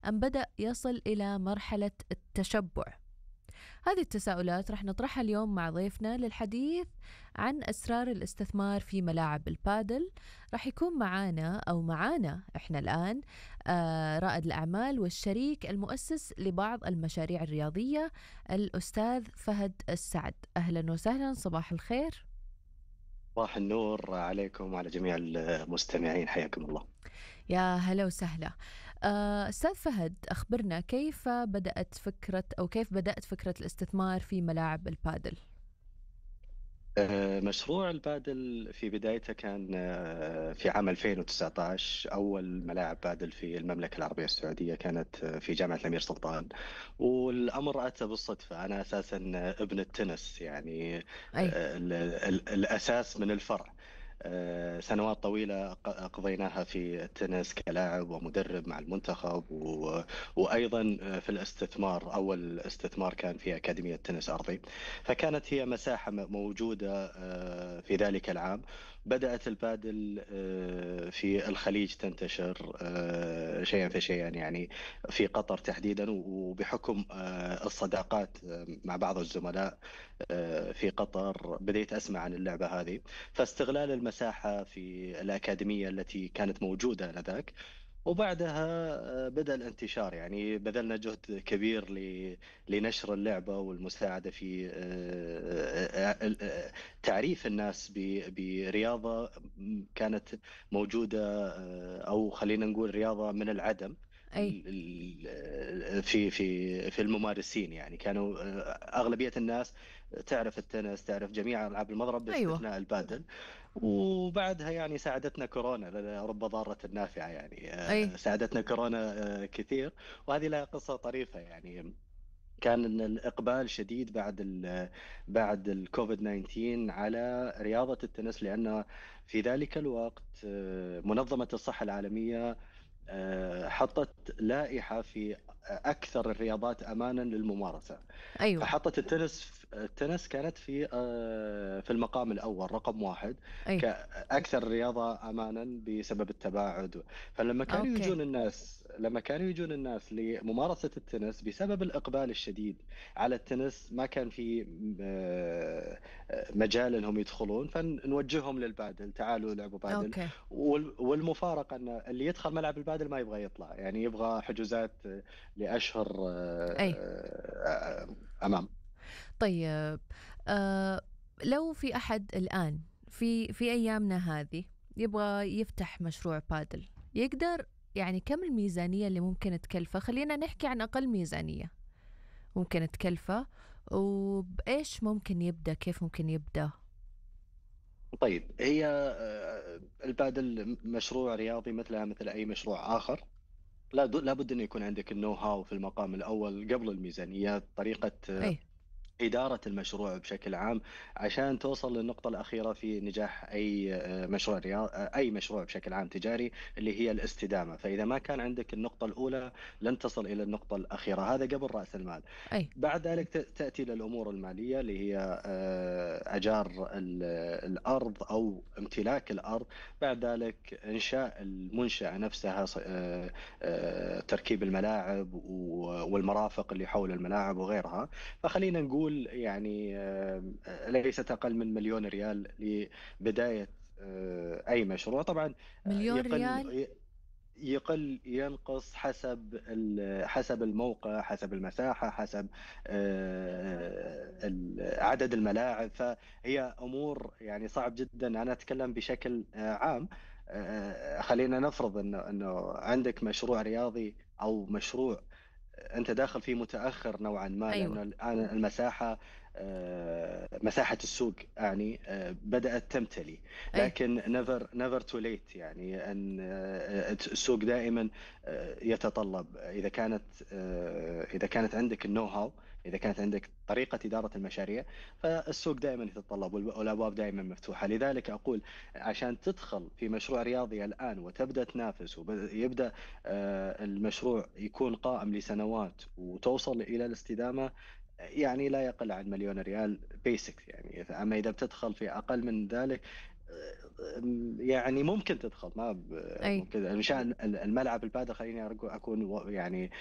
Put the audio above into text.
أم بدأ يصل إلى مرحلة التشبع؟ هذه التساؤلات رح نطرحها اليوم مع ضيفنا للحديث عن أسرار الاستثمار في ملاعب البادل. رح يكون معانا إحنا الآن رائد الأعمال والشريك المؤسس لبعض المشاريع الرياضية، الأستاذ فهد السعد. أهلا وسهلا، صباح الخير. صباح النور عليكم وعلى جميع المستمعين، حياكم الله. يا هلا وسهلا. أستاذ فهد، أخبرنا كيف بدأت فكرة الاستثمار في ملاعب البادل؟ مشروع البادل في بدايته كان في عام 2019. أول ملاعب بادل في المملكة العربية السعودية كانت في جامعة الأمير سلطان، والأمر أتى بالصدفة. أنا أساسا ابن التنس، يعني أي. الأساس من الفرع. سنوات طويلة قضيناها في التنس كلاعب ومدرب مع المنتخب، وأيضا في الاستثمار. أول استثمار كان في أكاديمية تنس أرضي، فكانت هي مساحة موجودة في ذلك العام. بدأت البادل في الخليج تنتشر شيئا فشيئا، يعني في قطر تحديدا، وبحكم الصداقات مع بعض الزملاء في قطر بديت أسمع عن اللعبة هذه. فاستغلال المساحة في الأكاديمية التي كانت موجودة آنذاك، وبعدها بدأ الانتشار. يعني بذلنا جهد كبير لنشر اللعبة والمساعدة في تعريف الناس برياضة كانت موجودة، أو خلينا نقول رياضة من العدم أي. في الممارسين. يعني كانوا أغلبية الناس تعرف التنس، تعرف جميع ألعاب المضرب أيوة. باستثناء البادل. وبعدنا يعني ساعدتنا كورونا، رب ضارة نافعة. يعني أي. ساعدتنا كورونا كثير. وهذه لها قصة طريفة. يعني كان الإقبال شديد بعد الكوفيد 19 على رياضة التنس، لأن في ذلك الوقت منظمة الصحة العالمية حطت لائحة في أكثر الرياضات أمانا للممارسة. أيوة. فحطت التنس كانت في المقام الأول، رقم واحد، أي. كأكثر رياضة أمانا بسبب التباعد. فلما كانوا أوكي. يجون الناس لما كانوا يجون الناس لممارسة التنس، بسبب الإقبال الشديد على التنس، ما كان في مجال انهم يدخلون، فنوجههم للبادل. تعالوا لعبوا بادل. أوكي. والمفارقة ان اللي يدخل ملعب البادل ما يبغى يطلع، يعني يبغى حجوزات لأشهر أي. أمام. طيب. آه لو في أحد الآن في أيامنا هذه يبغى يفتح مشروع بادل، يقدر يعني كم الميزانية اللي ممكن تكلفه؟ خلينا نحكي عن أقل ميزانية ممكن تكلفه، وبإيش ممكن يبدأ، كيف ممكن يبدأ؟ طيب، هي البادل مشروع رياضي مثلها مثل أي مشروع آخر. لابد أن يكون عندك النو هاو في المقام الأول قبل الميزانية، طريقة أي. إدارة المشروع بشكل عام، عشان توصل للنقطة الأخيرة في نجاح أي مشروع أي مشروع بشكل عام تجاري، اللي هي الاستدامة. فإذا ما كان عندك النقطة الأولى لن تصل إلى النقطة الأخيرة. هذا قبل رأس المال. أي. بعد ذلك تأتي للأمور المالية، اللي هي أجار الأرض أو امتلاك الأرض. بعد ذلك إنشاء المنشأة نفسها، تركيب الملاعب والمرافق اللي حول الملاعب وغيرها. فخلينا نقول يعني ليست أقل من مليون ريال لبداية أي مشروع. طبعا مليون يقل ريال؟ ينقص حسب الموقع، حسب المساحة، حسب عدد الملاعب. فهي أمور يعني صعب جدا. أنا أتكلم بشكل عام. خلينا نفرض أنه عندك مشروع رياضي أو مشروع انت داخل فيه متاخر نوعا ما، لانه أيوة. الان المساحه مساحه السوق يعني بدات تمتلي. أي. لكن نيفر تو ليت، يعني ان السوق دائما يتطلب. اذا كانت عندك النو هاو، اذا كانت عندك طريقه اداره المشاريع، فالسوق دائما يتطلب، والابواب دائما مفتوحه. لذلك اقول، عشان تدخل في مشروع رياضي الان وتبدا تنافس ويبدا المشروع يكون قائم لسنوات وتوصل إلى الاستدامة، يعني لا يقل عن مليون ريال بيسك. يعني أما إذا بتدخل في أقل من ذلك، يعني ممكن تدخل، ما أي ممكن مشان الملعب البادل، خليني اكون يعني